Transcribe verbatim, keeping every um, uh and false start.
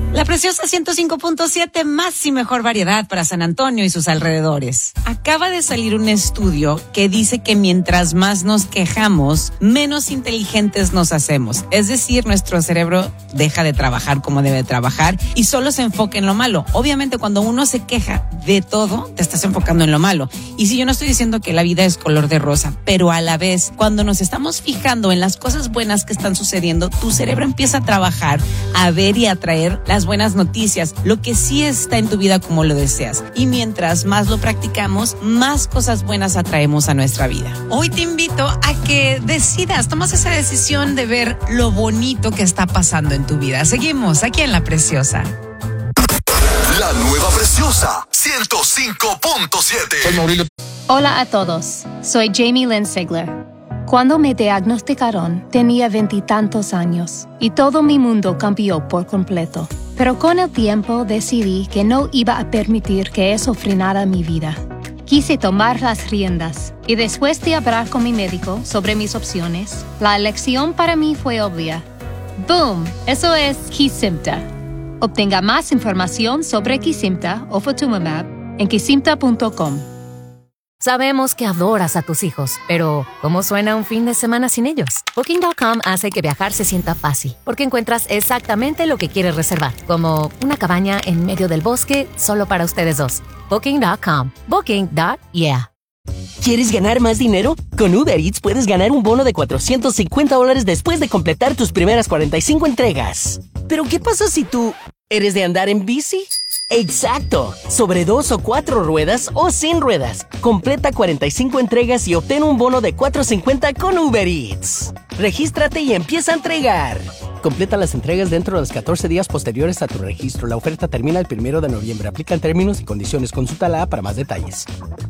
La Preciosa ciento cinco punto siete, más y mejor variedad para San Antonio y sus alrededores. Acaba de salir un estudio que dice que mientras más nos quejamos, menos inteligentes nos hacemos. Es decir, nuestro cerebro deja de trabajar como debe trabajar y solo se enfoca en lo malo. Obviamente, cuando uno se queja de todo, te estás enfocando en lo malo. Y si yo no estoy diciendo que la vida es color de rosa, pero a la vez, cuando nos estamos fijando en las cosas buenas que están sucediendo, tu cerebro empieza a trabajar, a ver y a traer las buenas noticias, lo que sí está en tu vida como lo deseas. Y mientras más lo practicamos, más cosas buenas atraemos a nuestra vida. Hoy te invito a que decidas, tomas esa decisión de ver lo bonito que está pasando en tu vida. Seguimos aquí en La Preciosa. La nueva Preciosa ciento cinco punto siete. Hola a todos, soy Jamie Lynn Sigler. Cuando me diagnosticaron, tenía veintitantos años y todo mi mundo cambió por completo. Pero con el tiempo decidí que no iba a permitir que eso frenara mi vida. Quise tomar las riendas y después de hablar con mi médico sobre mis opciones, la elección para mí fue obvia. ¡Boom! Eso es Kesimpta. Obtenga más información sobre Kesimpta o Ofatumumab en kesimpta punto com. Sabemos que adoras a tus hijos, pero ¿cómo suena un fin de semana sin ellos? Booking punto com hace que viajar se sienta fácil, porque encuentras exactamente lo que quieres reservar, como una cabaña en medio del bosque solo para ustedes dos. Booking punto com. Booking. Yeah. ¿Quieres ganar más dinero? Con Uber Eats puedes ganar un bono de cuatrocientos cincuenta dólares después de completar tus primeras cuarenta y cinco entregas. ¿Pero qué pasa si tú eres de andar en bici? ¡Exacto! Sobre dos o cuatro ruedas o sin ruedas. Completa cuarenta y cinco entregas y obtén un bono de cuatrocientos cincuenta con Uber Eats. Regístrate y empieza a entregar. Completa las entregas dentro de los catorce días posteriores a tu registro. La oferta termina el primero de noviembre. Aplican términos y condiciones. Consulta la app para más detalles.